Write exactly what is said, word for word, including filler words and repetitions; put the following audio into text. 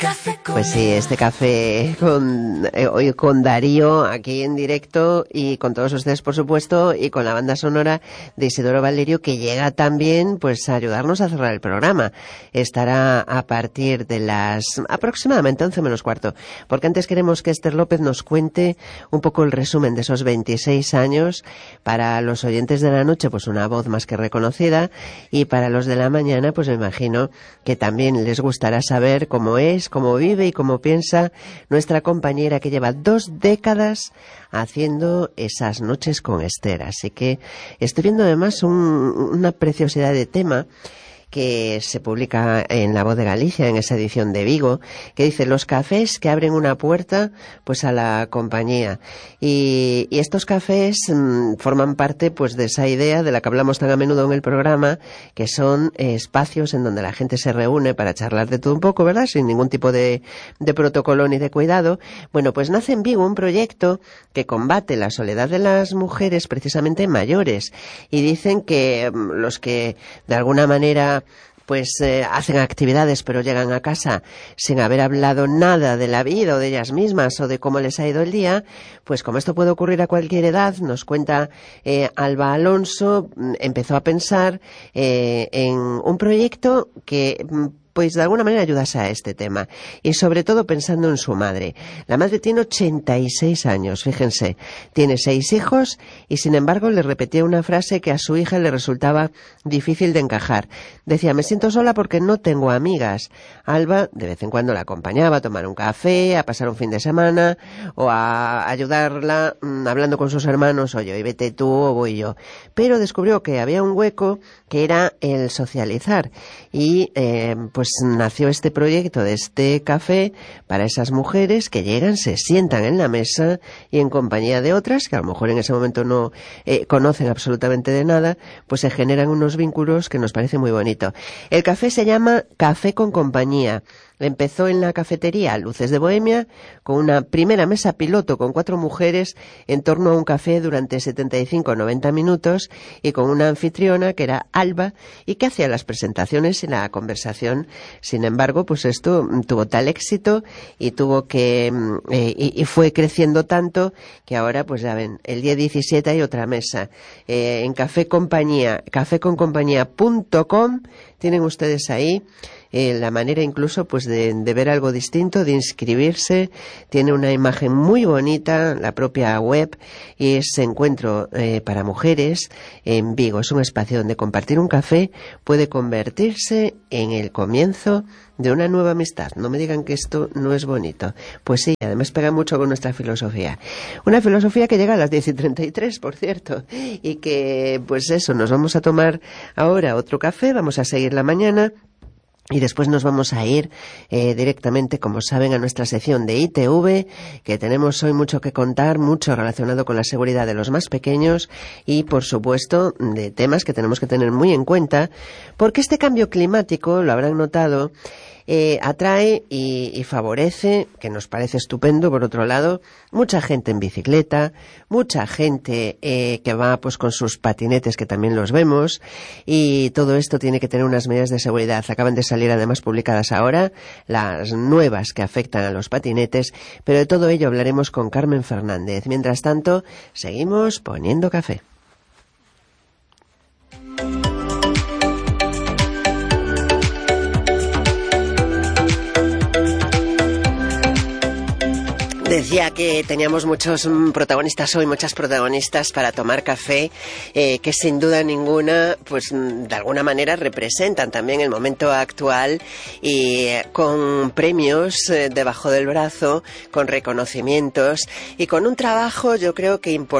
Pues sí, este café con, eh, hoy con Darío aquí en directo y con todos ustedes, por supuesto, y con la banda sonora de Isidoro Valerio, que llega también pues a ayudarnos a cerrar el programa. Estará a partir de las aproximadamente once menos cuarto, porque antes queremos que Esther López nos cuente un poco el resumen de esos veintiséis años. Para los oyentes de la noche, pues una voz más que reconocida, y para los de la mañana, pues me imagino que también les gustará saber cómo es, cómo vive y cómo piensa nuestra compañera que lleva dos décadas haciendo esas noches con Esther. Así que estoy viendo además un, una preciosidad de tema que se publica en La Voz de Galicia, en esa edición de Vigo, que dice los cafés que abren una puerta pues a la compañía. Y, y estos cafés mmm, forman parte pues de esa idea de la que hablamos tan a menudo en el programa, que son eh, espacios en donde la gente se reúne para charlar de todo un poco, ¿verdad? Sin ningún tipo de, de protocolo ni de cuidado. Bueno, pues nace en Vigo un proyecto que combate la soledad de las mujeres precisamente mayores. Y dicen que mmm, los que de alguna manera pues eh, hacen actividades pero llegan a casa sin haber hablado nada de la vida o de ellas mismas o de cómo les ha ido el día, pues como esto puede ocurrir a cualquier edad, nos cuenta eh, Alba Alonso, empezó a pensar eh, en un proyecto que pues de alguna manera ayudase a este tema, y sobre todo pensando en su madre. La madre tiene ochenta y seis años, fíjense, tiene seis hijos y sin embargo le repetía una frase que a su hija le resultaba difícil de encajar. Decía, me siento sola porque no tengo amigas. Alba de vez en cuando la acompañaba a tomar un café, a pasar un fin de semana o a ayudarla mmm, hablando con sus hermanos, oye, hoy vete tú o voy yo. Pero descubrió que había un hueco que era el socializar y eh, pues nació este proyecto de este café para esas mujeres que llegan, se sientan en la mesa y en compañía de otras que a lo mejor en ese momento no eh, conocen absolutamente de nada, pues se generan unos vínculos que nos parece muy bonito. El café se llama Café con Compañía. Empezó en la cafetería Luces de Bohemia con una primera mesa piloto con cuatro mujeres en torno a un café durante setenta y cinco a noventa minutos y con una anfitriona que era Alba y que hacía las presentaciones y la conversación. Sin embargo, pues esto tuvo tal éxito y tuvo que eh, y, y fue creciendo tanto que ahora, pues ya ven, el día diecisiete hay otra mesa eh, en Café Compañía, café con compañía punto com. Tienen ustedes ahí Eh, la manera incluso pues de, de ver algo distinto, de inscribirse. Tiene una imagen muy bonita, la propia web, y ese encuentro eh, para mujeres en Vigo. Es un espacio donde compartir un café puede convertirse en el comienzo de una nueva amistad. No me digan que esto no es bonito. Pues sí, además pega mucho con nuestra filosofía. Una filosofía que llega a las diez y treinta y tres, por cierto, y que pues eso, nos vamos a tomar ahora otro café, vamos a seguir la mañana. Y después nos vamos a ir eh, directamente, como saben, a nuestra sección de I T V, que tenemos hoy mucho que contar, mucho relacionado con la seguridad de los más pequeños y, por supuesto, de temas que tenemos que tener muy en cuenta, porque este cambio climático, lo habrán notado, Eh, atrae y, y favorece, que nos parece estupendo, por otro lado, mucha gente en bicicleta, mucha gente eh, que va pues con sus patinetes, que también los vemos, y todo esto tiene que tener unas medidas de seguridad. Acaban de salir además publicadas ahora las nuevas que afectan a los patinetes, pero de todo ello hablaremos con Carmen Fernández. Mientras tanto, seguimos poniendo café. Decía que teníamos muchos protagonistas hoy, muchas protagonistas para tomar café, eh, que sin duda ninguna, pues de alguna manera representan también el momento actual y eh, con premios eh, debajo del brazo, con reconocimientos y con un trabajo, yo creo que importante.